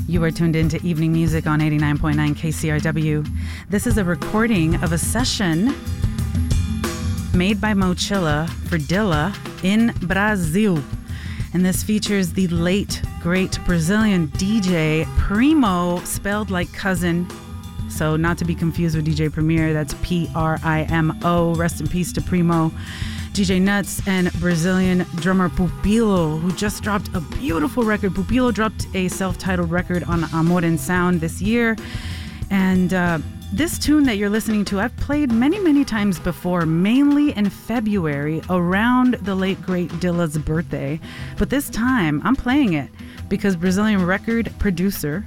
You are tuned into Evening Music on 89.9 KCRW. This is a recording of a session made by Mochila for Dilla in Brazil. And this features the late, great Brazilian DJ Primo, spelled like cousin. So not to be confused with DJ Premier, that's Primo. Rest in peace to Primo. DJ Nuts and Brazilian drummer Pupilo, who just dropped a beautiful record. Pupilo dropped a self-titled record on Amor and Sound this year. And this tune that you're listening to, I've played many, many times before, mainly in February around the late, great Dilla's birthday. But this time, I'm playing it because Brazilian record producer,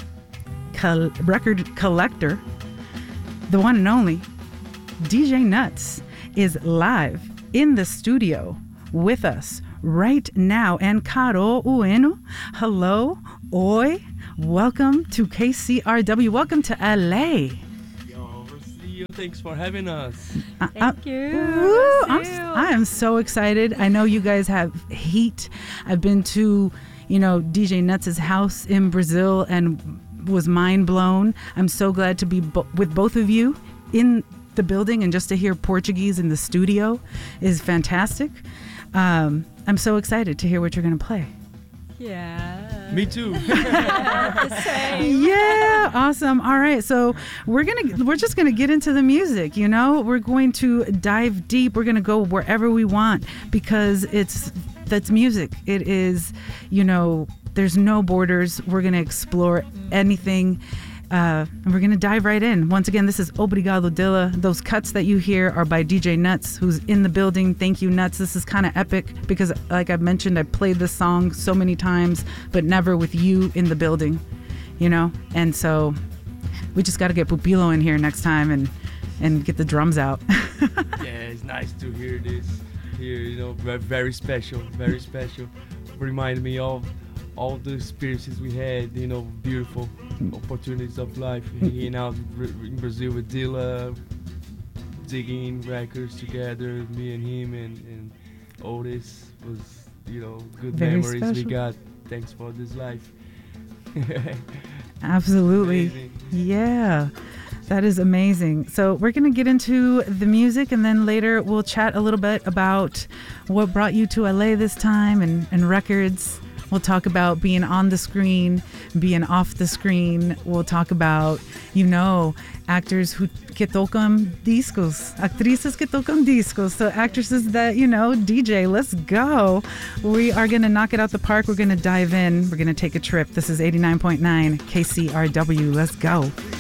record collector, the one and only, DJ Nuts, is live in the studio with us right now. And Caro Ueno, hello, oi, welcome to KCRW, welcome to LA. Yo, see you. Thanks for having us. Thank you. I am so excited. I know you guys have heat. I've been to, DJ Nuts' house in Brazil and was mind blown. I'm so glad to be with both of you in the building, and just to hear Portuguese in the studio is fantastic. I'm so excited to hear what you're going to play. Yeah. Me too. The same. Yeah, awesome. All right, so we're just gonna get into the music. We're going to dive deep. We're gonna go wherever we want because that's music. It is, there's no borders. We're gonna explore anything. And we're going to dive right in. Once again, this is Obrigado Dilla. Those cuts that you hear are by DJ Nuts, who's in the building. Thank you, Nuts. This is kind of epic because, like I've mentioned, I played this song so many times, but never with you in the building, And so we just got to get Pupilo in here next time and get the drums out. Yeah, it's nice to hear this here, very special, very special. Remind me of all the experiences we had, beautiful opportunities of life, hanging out in Brazil with Dilla, digging records together, me and him, and all this was, good Very memories special. we got. Thanks for this life. Absolutely. Amazing. Yeah, that is amazing. So we're going to get into the music, and then later we'll chat a little bit about what brought you to LA this time and records. We'll talk about being on the screen, being off the screen. We'll talk about, actors que tocan discos, actrices que tocan discos. So actresses that, DJ, let's go. We are going to knock it out the park. We're going to dive in. We're going to take a trip. This is 89.9 KCRW. Let's go.